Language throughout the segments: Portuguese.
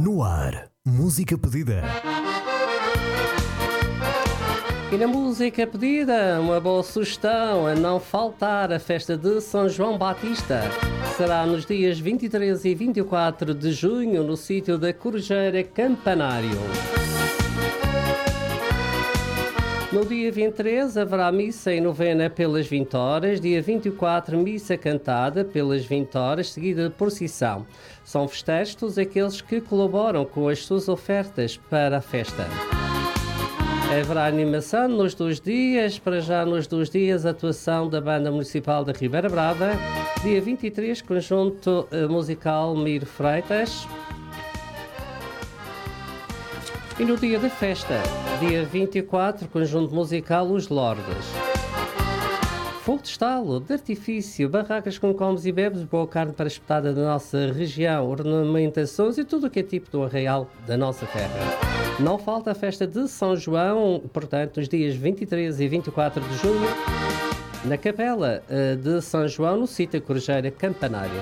No ar, música pedida. E na música pedida, uma boa sugestão a não faltar a festa de São João Batista. Será nos dias 23 e 24 de junho no sítio da Corujeira Campanário. No dia 23 haverá missa em novena pelas 20 horas, dia 24 missa cantada pelas 20 horas, seguida de procissão. São festeiros todos aqueles que colaboram com as suas ofertas para a festa. Haverá animação nos 2 dias, para já nos 2 dias, atuação da Banda Municipal da Ribeira Brava, dia 23, conjunto musical Miro Freitas. E no dia da festa, dia 24, conjunto musical Os Lordes. Fogo de estalo, de artifício, barracas com comes e bebes, boa carne para espetada da nossa região, ornamentações e tudo o que é tipo do arraial da nossa terra. Não falta a festa de São João, portanto, nos dias 23 e 24 de junho, na Capela de São João, no sítio Corujeira Campanário.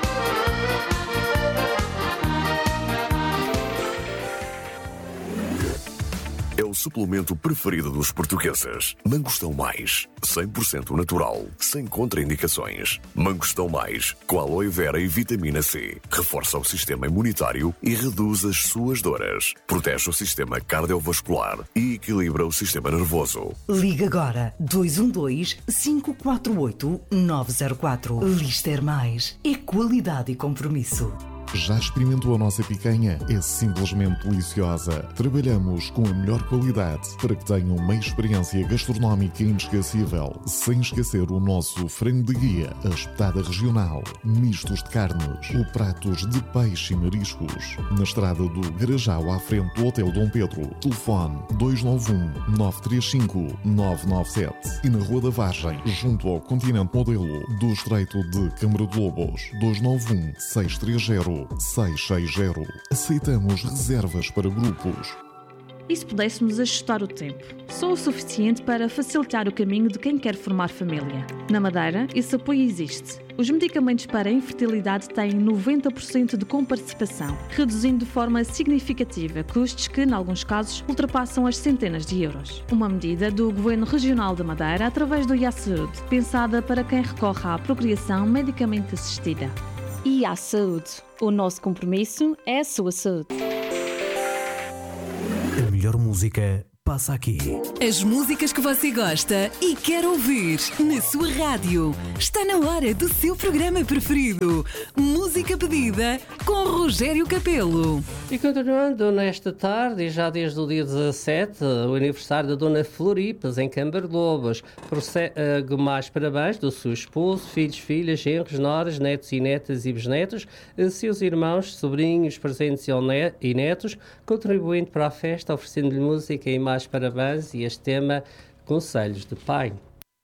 É o suplemento preferido dos portugueses. Mangostão Mais, 100% natural, sem contraindicações. Mangostão Mais, com aloe vera e vitamina C. Reforça o sistema imunitário e reduz as suas dores. Protege o sistema cardiovascular e equilibra o sistema nervoso. Liga agora 212-548-904. Lister Mais. É qualidade e compromisso. Já experimentou a nossa picanha? É simplesmente deliciosa. Trabalhamos com a melhor qualidade para que tenham uma experiência gastronómica inesquecível. Sem esquecer o nosso frango de guia, a espetada regional, mistos de carnes, ou pratos de peixe e mariscos. Na estrada do Garajal, à frente do Hotel Dom Pedro. Telefone 291-935-997. E na Rua da Vargem, junto ao Continente Modelo, do Estreito de Câmara de Lobos. 291-630-660. Aceitamos reservas para grupos. E se pudéssemos ajustar o tempo? Só o suficiente para facilitar o caminho de quem quer formar família. Na Madeira, esse apoio existe. Os medicamentos para a infertilidade têm 90% de comparticipação, reduzindo de forma significativa custos que, em alguns casos, ultrapassam as centenas de euros. Uma medida do Governo Regional da Madeira através do IA-Saúde, pensada para quem recorre à procriação medicamente assistida. IA-Saúde. O nosso compromisso é a sua saúde. A melhor música passa aqui. As músicas que você gosta e quer ouvir na sua rádio. Está na hora do seu programa preferido. Música pedida com Rogério Capelo. E continuando nesta tarde, e já desde o dia 17, o aniversário da Dona Floripas, em Câmara de Lobos. Prossegue mais parabéns do seu esposo, filhos, filhas, genros, noras, netos e netas e bisnetos, seus irmãos, sobrinhos, presentes e netos, contribuindo para a festa, oferecendo-lhe música e mais parabéns. E este tema, Conselhos de Pai.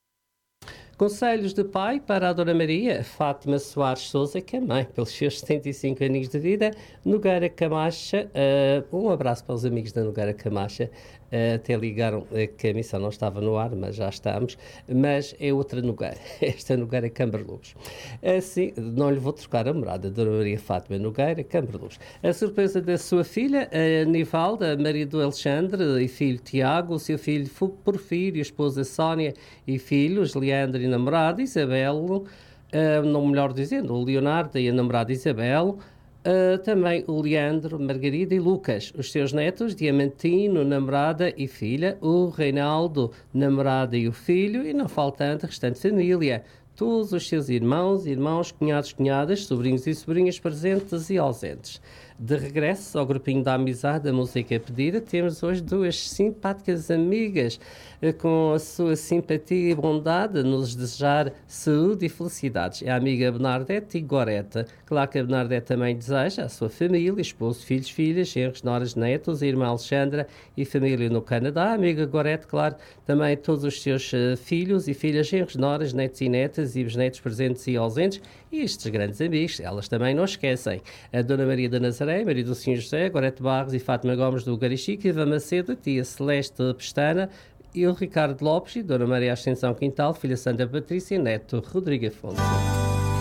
Conselhos de pai para a Dona Maria Fátima Soares Souza, que é mãe, pelos seus 75 anos de vida, Nogueira Camacha. Um abraço para os amigos da Nogueira Camacha. Até ligaram que a missão não estava no ar, mas já estamos. Mas é outra Nogueira, esta Nogueira Câmara de Lobos. Assim, não lhe vou trocar a morada, Dona Maria Fátima Nogueira, Câmara de Lobos. A surpresa da sua filha, a Nivalda, marido Alexandre e filho Tiago, o seu filho Porfírio, esposa Sónia e filhos Leandro e namorada Isabel, não melhor dizendo, o Leonardo e a namorada Isabel. Também o Leandro, Margarida e Lucas, os seus netos, Diamantino, namorada e filha, o Reinaldo, namorada e o filho, e não faltando a restante família, todos os seus irmãos, cunhados, cunhadas, sobrinhos e sobrinhas presentes e ausentes. De regresso ao grupinho da amizade, da música pedida, temos hoje 2 simpáticas amigas com a sua simpatia e bondade a nos desejar saúde e felicidades. É a amiga Bernadette e Goreta. Claro que a Bernadette também deseja à sua família, esposo, filhos, filhas, genros, noras, netos, a irmã Alexandra e família no Canadá. A amiga Gorete, claro, também todos os seus filhos e filhas, genros, noras, netos e netas e bisnetos presentes e ausentes. E estes grandes amigos, elas também não esquecem. A Dona Maria da Nazaré, Maria do Senhor José, Gorete Barros e Fátima Gomes do Garichique, Iva Macedo, tia Celeste Pestana, e o Ricardo Lopes e Dona Maria Ascensão Quintal, filha Santa Patrícia e neto Rodrigo Afonso.